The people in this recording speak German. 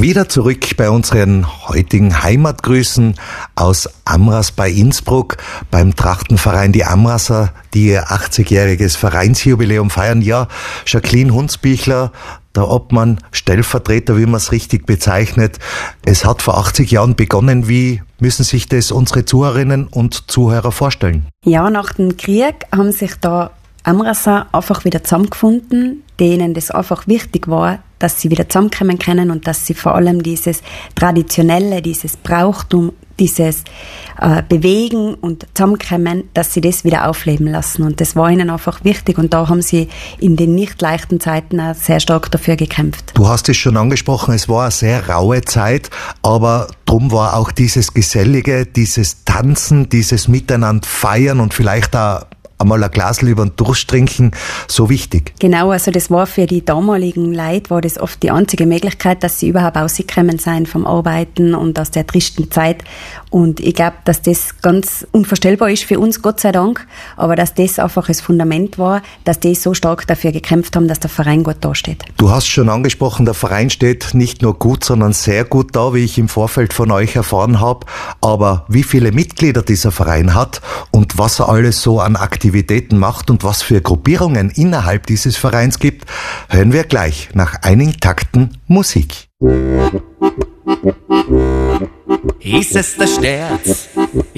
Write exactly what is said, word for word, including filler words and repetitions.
Wieder zurück bei unseren heutigen Heimatgrüßen aus Amras bei Innsbruck beim Trachtenverein Die Amraser, die ihr achtzigjähriges Vereinsjubiläum feiern. Ja, Jacqueline Hunsbichler, der Obmann, Stellvertreter, wie man es richtig bezeichnet. Es hat vor achtzig Jahren begonnen. Wie müssen sich das unsere Zuhörerinnen und Zuhörer vorstellen? Ja, nach dem Krieg haben sich da Amraser einfach wieder zusammengefunden, denen das einfach wichtig war, dass sie wieder zusammenkommen können und dass sie vor allem dieses Traditionelle, dieses Brauchtum, dieses äh, Bewegen und Zusammenkommen, dass sie das wieder aufleben lassen. Und das war ihnen einfach wichtig und da haben sie in den nicht leichten Zeiten auch sehr stark dafür gekämpft. Du hast es schon angesprochen, es war eine sehr raue Zeit, aber drum war auch dieses Gesellige, dieses Tanzen, dieses Miteinander feiern und vielleicht auch einmal ein Glasl über den Durst trinken, so wichtig. Genau, also das war für die damaligen Leute, war das oft die einzige Möglichkeit, dass sie überhaupt rausgekommen sind vom Arbeiten und aus der tristen Zeit. Und ich glaube, dass das ganz unvorstellbar ist für uns, Gott sei Dank, aber dass das einfach das Fundament war, dass die so stark dafür gekämpft haben, dass der Verein gut dasteht. Du hast schon angesprochen, der Verein steht nicht nur gut, sondern sehr gut da, wie ich im Vorfeld von euch erfahren habe. Aber wie viele Mitglieder dieser Verein hat und was er alles so an Aktivitäten macht und was für Gruppierungen innerhalb dieses Vereins gibt, hören wir gleich nach einigen Takten Musik. Ist es der Sterz?